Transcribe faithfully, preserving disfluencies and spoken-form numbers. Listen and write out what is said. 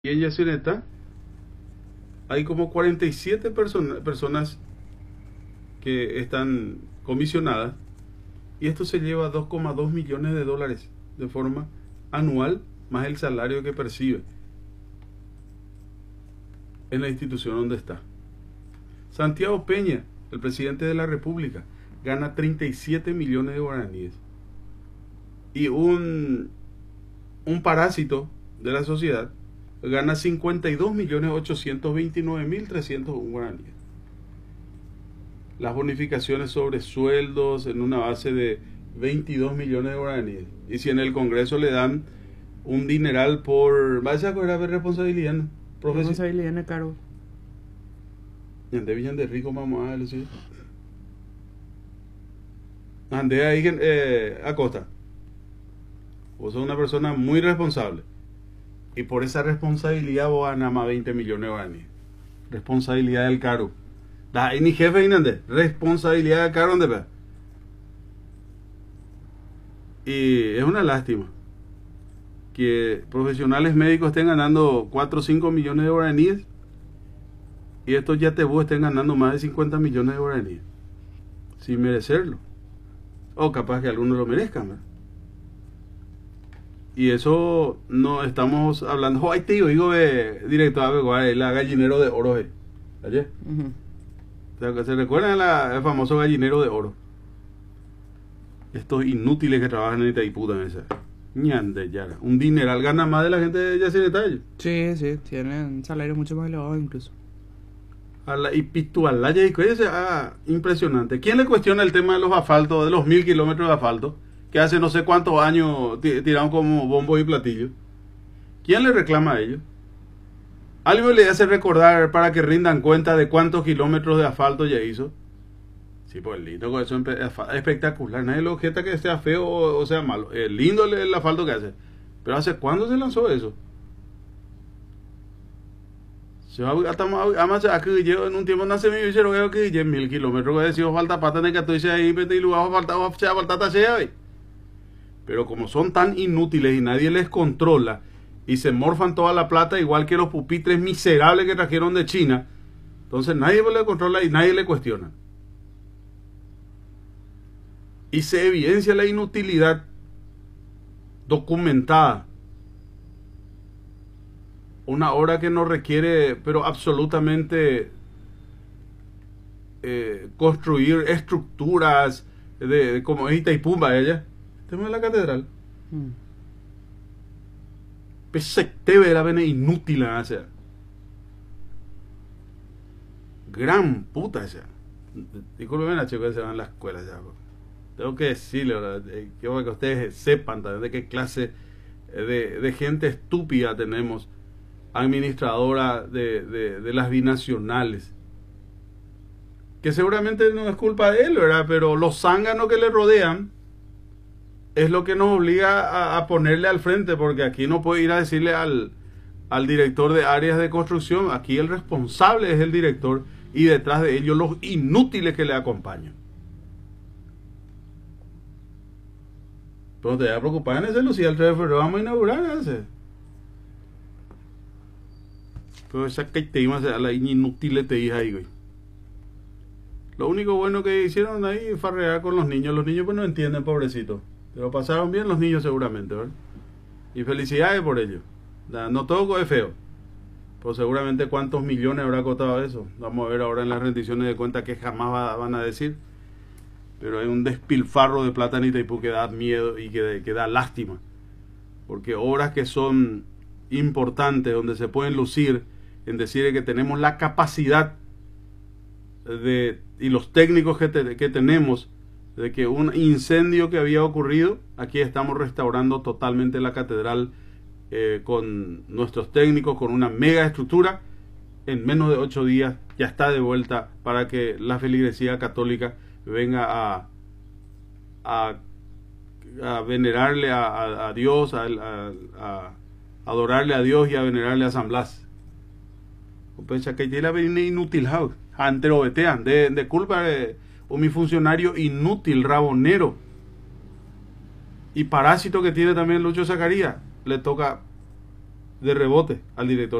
Y en Yacyretá hay como cuarenta y siete persona, personas que están comisionadas y esto se lleva dos coma dos millones de dólares de forma anual, más el salario que percibe en la institución donde está. Santiago Peña, el presidente de la República, gana treinta y siete millones de guaraníes. Y un, un parásito de la sociedad gana cincuenta y dos millones ochocientos veintinueve mil trescientos uno guaraníes. Las bonificaciones sobre sueldos en una base de veintidós millones de guaraníes. Y si en el Congreso le dan un dineral por... ¿Vas a cobrar responsabilidad? ¿No? Responsabilidad en el cargo. Ande Villan de Rico, mamá, ¿sí? Ande ahí, eh, Acosta. Vos sos una persona muy responsable. Y por esa responsabilidad vos ganás más veinte millones de guaraníes. Responsabilidad del cargo. Da ahí ni jefe, ¿entiendes? Responsabilidad del cargo, ¿dónde? Y es una lástima que profesionales médicos estén ganando cuatro o cinco millones de guaraníes y estos yatebú estén ganando más de cincuenta millones de guaraníes sin merecerlo, o capaz que algunos lo merezcan, ¿verdad? Y eso no estamos hablando. Ay, tío, digo, eh, director de la gallinero de oro, eh. ¿Ayer? Uh-huh. ¿Se recuerdan la, el famoso gallinero de oro? Estos inútiles que trabajan en Itaipú también, ¿sabes? Ñande, yara. Un dineral gana más de la gente de Yacyretá. Sí, sí, tienen salarios mucho más elevados incluso. A la Ipitualaya y cosas, ah, impresionante. ¿Quién le cuestiona el tema de los asfaltos, de los mil kilómetros de asfalto, que hace no sé cuántos años tiraron como bombo y platillo? ¿Quién le reclama a ellos? Algo le hace recordar para que rindan cuenta de cuántos kilómetros de asfalto ya hizo. Sí, pues lindo, eso es espectacular. Nadie lo objeta que sea feo o, o sea malo. Es lindo el, el asfalto que hace. Pero ¿hace cuándo se lanzó eso? Se va a más aquí yo en un tiempo no se me dice lo que yo mil kilómetros que decía falta pata en que tú dices ahí y luego falta falta falta sea. Pero como son tan inútiles y nadie les controla y se morfan toda la plata igual que los pupitres miserables que trajeron de China, entonces nadie le controla y nadie le cuestiona. Y se evidencia la inutilidad documentada. Una obra que no requiere, pero absolutamente eh, construir estructuras de, de como es Itaipumba ella. Tema de la catedral. Hmm. Pese te verá bene inútil a hacer. Gran puta esa. Disculpen a chicos que se van a la escuela ya. Tengo que decirle, ¿verdad? Quiero que ustedes sepan también de qué clase de, de gente estúpida tenemos, administradora de, de, de las binacionales, que seguramente no es culpa de él, ¿verdad? Pero los zánganos que le rodean es lo que nos obliga a, a ponerle al frente, porque aquí no puede ir a decirle al, al director de áreas de construcción. Aquí el responsable es el director y detrás de ellos los inútiles que le acompañan. Pero te va a preocupar en ese, Lucía, el tres de febrero vamos a inaugurar ese. Pero esa que te iba a hacer a la inútil te dije ahí, güey. Lo único bueno que hicieron ahí es farrear con los niños. Los niños pues no entienden, pobrecitos. Pero pasaron bien los niños seguramente, ¿verdad? Y felicidades por ello. No todo es feo. Pero seguramente cuántos millones habrá costado eso. Vamos a ver ahora en las rendiciones de cuentas que jamás va, van a decir. Pero hay un despilfarro de plata en Itaipú que da miedo y que, que da lástima. Porque obras que son importantes, donde se pueden lucir en decir que tenemos la capacidad de, y los técnicos que, te, que tenemos, de que un incendio que había ocurrido, aquí estamos restaurando totalmente la catedral eh, con nuestros técnicos, con una mega estructura. En menos de ocho días ya está de vuelta para que la feligresía católica venga a, a, a venerarle a, a, a Dios, a, a, a adorarle a Dios y a venerarle a San Blas. Pensa que tiene la inútil antero betean de, de culpa de un mi funcionario inútil, rabonero y parásito que tiene también Lucho Zacarías. Le toca de rebote al director